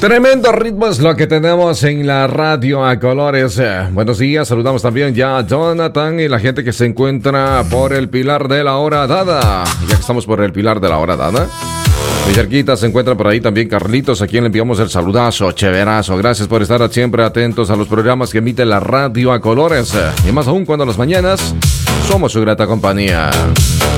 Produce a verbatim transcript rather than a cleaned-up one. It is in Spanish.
Tremendo ritmo es lo que tenemos en la radio a colores. Eh, buenos días, saludamos también ya a Jonathan y la gente que se encuentra por el Pilar de la Hora Dada. Ya que estamos por el Pilar de la Hora Dada, muy cerquita se encuentra por ahí también Carlitos, a quien le enviamos el saludazo, chéverazo. Gracias por estar siempre atentos a los programas que emite la radio a colores. Y más aún cuando las mañanas somos su grata compañía.